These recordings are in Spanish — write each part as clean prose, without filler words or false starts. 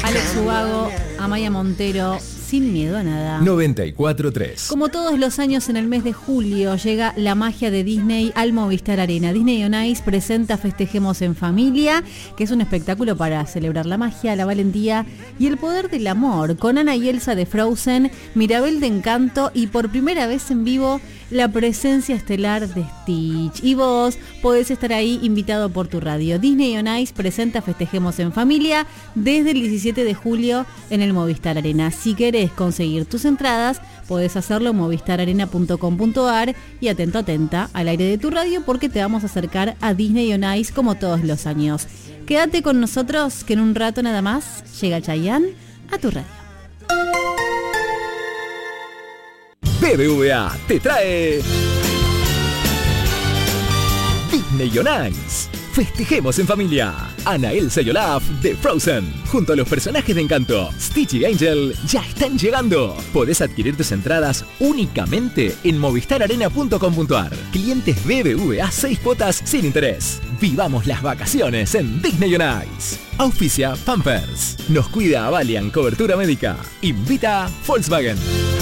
Alex Ubago, Amaya Montero, Sin Miedo a Nada. 94.3. Como todos los años en el mes de julio llega la magia de Disney al Movistar Arena. Disney On Ice presenta Festejemos en Familia, que es un espectáculo para celebrar la magia, la valentía y el poder del amor, con Ana y Elsa de Frozen, Mirabel de Encanto y por primera vez en vivo la presencia estelar de Stitch. Y vos podés estar ahí invitado por tu radio. Disney On Ice presenta Festejemos en Familia desde el 17 de julio en el Movistar Arena. Si querés conseguir tus entradas, podés hacerlo en movistararena.com.ar y atenta al aire de tu radio porque te vamos a acercar a Disney On Ice como todos los años. Quédate con nosotros que en un rato nada más llega Chayanne a tu radio. BBVA te trae Disney On Ice. Festejemos en familia. Ana, Elsa y Olaf de Frozen, junto a los personajes de Encanto, Stitch y Angel, ya están llegando. Podés adquirir tus entradas únicamente en movistararena.com.ar. Clientes BBVA 6 cuotas sin interés. Vivamos las vacaciones en Disney On Ice. Auspicia Pampers. Nos cuida Avalian Cobertura Médica. Invita Volkswagen.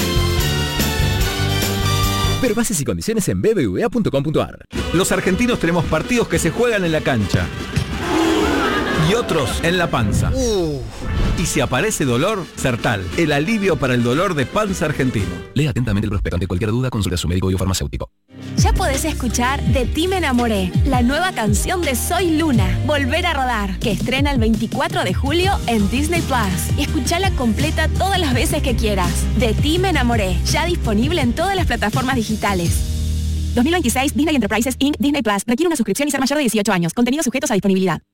Ver bases y condiciones en bbva.com.ar. Los argentinos tenemos partidos que se juegan en la cancha y otros en la panza. Y si aparece dolor, Sertal, el alivio para el dolor de panza argentino. Lea atentamente el prospecto. Ante cualquier duda, consulta a su médico o farmacéutico. Ya podés escuchar De Ti Me Enamoré, la nueva canción de Soy Luna, Volver a Rodar, que estrena el 24 de julio en Disney Plus. Y escuchala completa todas las veces que quieras. De Ti Me Enamoré, ya disponible en todas las plataformas digitales. 2026 Disney Enterprises Inc. Disney Plus requiere una suscripción y ser mayor de 18 años. Contenidos sujetos a disponibilidad.